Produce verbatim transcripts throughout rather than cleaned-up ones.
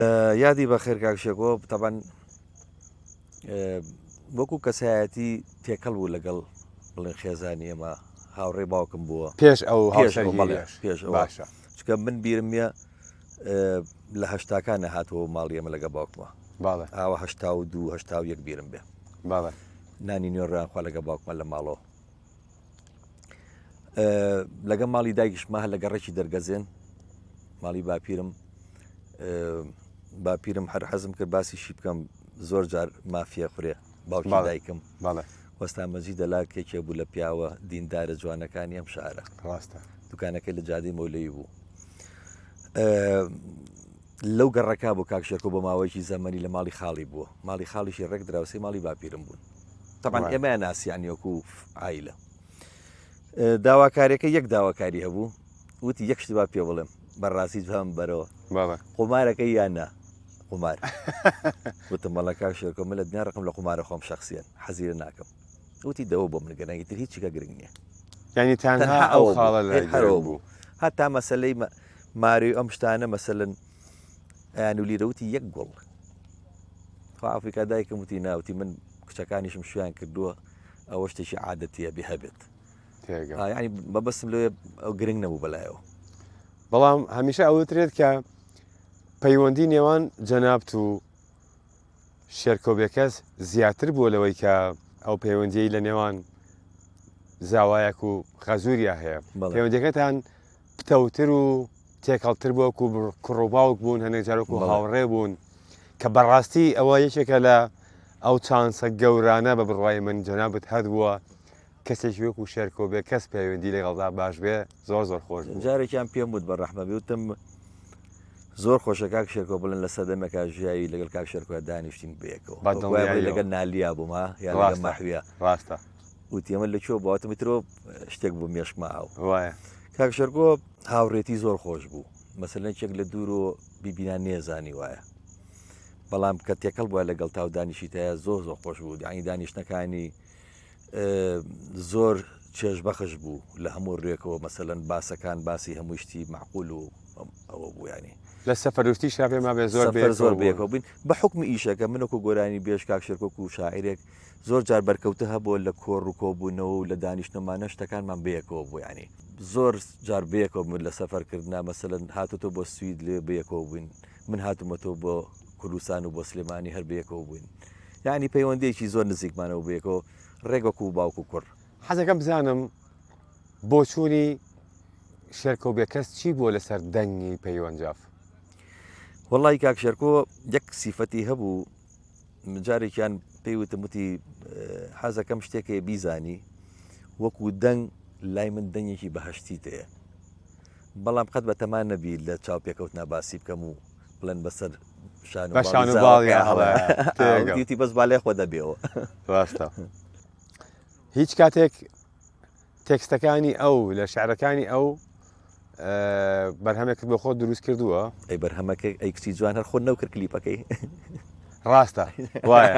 یادی بەخێر کاکشێکۆ تەبەن وەکو کەسایەتی تێکەڵ بوو لەگەڵ بڵێن خێزانی ئێمە هاوڕێ باوکم بووە پێش ئەو پێش باشە چکە من بیرمە لە هەشتاکانە هاتەوە ماڵی ئەمە لەگە باوکمە ئاوە هەشتا و دوو هەشتا و یەک بیرم بێ نانی نوێڕیانخوا لەگە باوکمە لە ماڵەوە لەگە ماڵی دایکیشمە هە لە گەڕێکی دەرگەزێن ماڵی باپیرم باپیرم هەر حەزم کرد باسی شی بکەم زۆر جار مافیە خورێ باوکی دایکم وەستا مەجی دەلا کێکێ بوو لە پیاوە دیندارە جوانەکانی ئەم شارە ڕاستە دوکانەکەی لە جادی مۆلەی بوو لەو گەڕەکە بۆ کاکشێکۆ بە ماوەیەکی زەمەنی لە ماڵی خاڵی بووە ماڵی خاڵیشی ڕێک دراوسی ماڵی باپیرم بوون تەبەن ئێمە ناسییان یۆکو ئایلە داواکاریەکە یەک داواکاری هەبوو وتی یەک شتی با پێ بڵێم بەڕاستی جوان بەرەوە قومارەکەی یاننا قمار وتم مەڵە کاکشێکۆ من لە دنیا ڕقم لە قمارە خۆم شخصیان حەزیرە ناکەم وتی دەوە بۆ منگەنەی تر هیچ چیکە گرنگ نییە ینی تەنها ئەو خاڵە هەرەوە بوو هەتا مەسلەی ماری ئەم شتانە مەسەلەن ئەیان و لیرەوتی یەک گوڵ ئافریکا دایکم وتی ناوتی من کچەکانیشم شویان کردووە ئەوە شتێکی عادەتیە بێ هەبێت ینی بەبەستم لێ ئەو گرنگ نەبوو بەلایەوە بەڵام هەمیشە ئەوترێت کە پەیوەندی نێوان جەنابەت و شێرکۆبێکەس زیاتر بووە لەوەی کە ئەو پەیوەندیی لە نێوان زاوایەک و خەزووریا هەیە پەیوەندەکەتان پتەوتر و تێکەڵتر بووەکو کوڕوباوک بوون هەنێک جارۆک و هاوڕێ بوون کە بەڕاستی ئەوە یەکێکە لە ئەو چانسە گەورانە بە بڕوای من جەنابەت هەد بووە کەسێکی وەکو شێرکۆبێ کەس پەیوەندی لەگەڵدا باش بێ زۆر زۆر خۆش جارێکیان پێم وت بە ڕەحمە وتم زۆر خۆشە کاک شێرکۆ بڵێن لە سەدەمێکا ژیایی لەگەڵ کاک شێرکۆ دانیشتین بەیەکەوە لەگەڵ نالیا بوومە یان لەگەڵ ماحویە ڕاستە وتی ئەمە لەکوێ بواتە میترۆ شتێک بوو مێشکمە ئاو وایە کاک شێرکۆ هاوڕێتی زۆر خۆش بوو مەسەلەن چێک لە دوور و بیبینان نێزانی وایە بەڵام کە تێکەڵ بووە لەگەڵ تاو دانیشی تایە زۆر زۆر خۆش بوو یانی دانیشتەکانی زۆر چێژ بەخش بوو لە هەموو ڕێکەوە مەسەلەن باسەکان باسی هەموو شتی معقول و ئەوە بوو ینی لە سەفەرشتی شاپێ ما بێ زۆر زۆر بێکەوە بین بە حکمی ئیشەکە منەکو گۆرانی بێش کاک شێرکۆ و شاعرێک زۆر جار بەرکەوتە هەبووە لە کۆڕ و کۆبوونەوە و لە دانیشتەمانە شتەکانمان بەیەکەوە بوو ینی زۆر جار بەیەکەوە من لە سەفەرکردنا مەسەلەن هاتوتۆ بۆ سوید لێ بەیەکەوە بووین من هاتوومەتەوە بۆ کوردستان و بۆ سلێمانی هەر بەیەکەوە بووین یعنی پەیوەندێکی زۆر نزیکمانەوە بەیەکەوە ڕێگەکو و باوکو کوڕ حەزەکەم بزانم بۆ چوونی شێرکۆبێکەس چی بووە لەسەر دەنگی پەیوەنجاف وەڵی کاک شێرکۆ یەک سیفەتی هەبوو جارێکیان پێیوتم وتی حەزەکەم شتێکە بیزانی وەکو دەنگ لای من دەنگێکی بەهەشتی تەیە بەڵام قەت بە تەمان نەبی لە چاو پێکەوت ناباسی بکەم و بڵێن بەسەر شان و باڵی بەس بالێ خۆ دەبێەوە ڕاستە هیچ کاتێک تێکستەکانی ئەو لە شعرەکانی ئەو بەرهەمێکت بۆ خۆ دروست کردووە ئەی بەرهەمەکە ئەی کچی جوان هەر خۆ نەوکرد کلیپەکەی ڕاستە وایە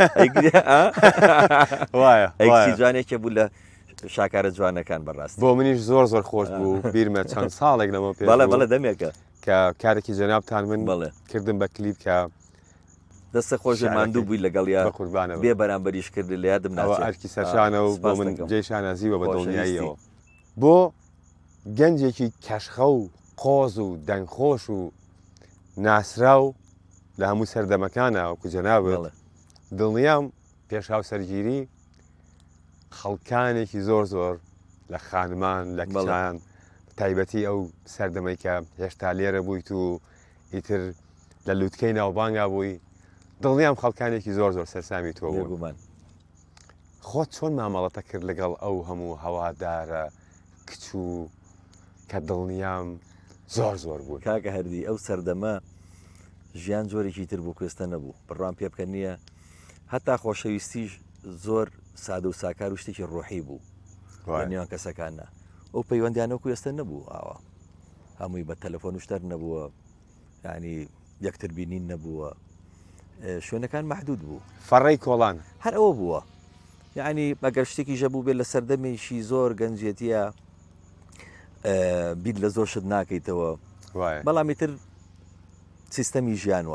وایە ئەی جوانێکە بوو لە شاکارە جوانەکان بەڕاست بۆ منیش زۆر زۆر خۆش بوو بیرمە چەند ساڵێک لەمە پێ بەڵێ بەڵێ دەمێکە کە کارێکی جەنابتان من بڵێ کردم بە کلیپ کە دەستە خۆش ماندوو بووی لەگەڵ یا قوربانە بێ بەرامبەریش کرد لە یادم ناوە ئەرکی سەرشانە و بۆ من جێشانەزیوە بە دڵنیاییەوە بۆ گەنجێکی کەشخە و قۆز و دەنگخۆش و ناسرا و لە هەموو سەردەمەکانە وەکو جەنابەت دڵنیام پێشاو سەرگیری خەڵکانێکی زۆر زۆر لە خانمان لە کچان تایبەتی ئەو سەردەمەی کە هێشتا لێرە بوویت و ئیتر لە لووتکەی ناوبانگا بووی دڵنیام خەڵکانێکی زۆر زۆر سەرسامی تۆ بوومان خۆت چۆن مامەڵەتە کرد لەگەڵ ئەو هەموو هەوادارە کچ و کە دڵنیام زۆر زۆر بوو کاکە هەردی ئەو سەردەمە ژیان جۆرێکی تر بوو کوێستە نەبوو بڕام پێ بکە نییە هەتا خۆشەویستیش زۆر سادە و ساکار و شتێکی ڕۆحی بوو نێوان کەسەکانە ئەو پەیوەندیانە کوێستە نەبوو ئاوە هەمووی بە تەلەفۆن وشتەر نەبووە ینی یەکتر بینین نەبووە شوێنەکان محدود بوو فەڕەی کۆڵان هەر ئەوە بووە یعنی ئەگەر شتێکی ژەبوو بێت لە سەردەمێکی زۆر گەنجێتیە بیر لە زۆر شت ناکەیتەوە بەڵامی تر سیستەمی ژیان